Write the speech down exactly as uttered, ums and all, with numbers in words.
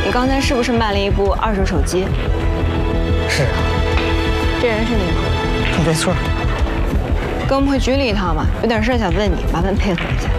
你刚才是不是卖了一部二手手机？ 是啊。 这人是你吗？ 没错。 跟我们回局里一趟吧，有点事想问你，麻烦配合一下。